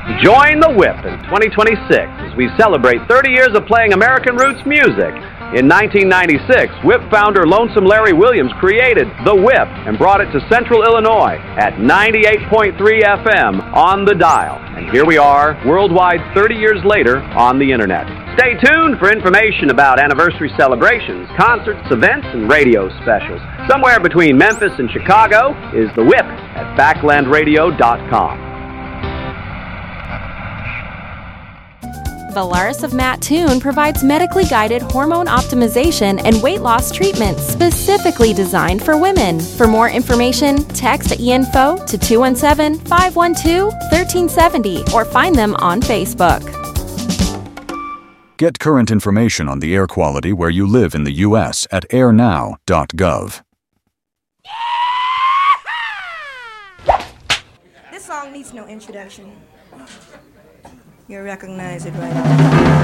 Join the Whip in 2026 as we celebrate 30 years of playing American roots music. In 1996, Whip founder Lonesome Larry Williams created The Whip and brought it to Central Illinois at 98.3 FM on the dial. And here we are, worldwide 30 years later on the Internet. Stay tuned for information about anniversary celebrations, concerts, events, and radio specials. Somewhere between Memphis and Chicago is The Whip at backlandradio.com. Valaris of Mattoon provides medically guided hormone optimization and weight loss treatments specifically designed for women. For more information, text INFO to 217-512-1370 or find them on Facebook. Get current information on the air quality where you live in the U.S. at airnow.gov. This song needs no introduction. You'll recognize it right away.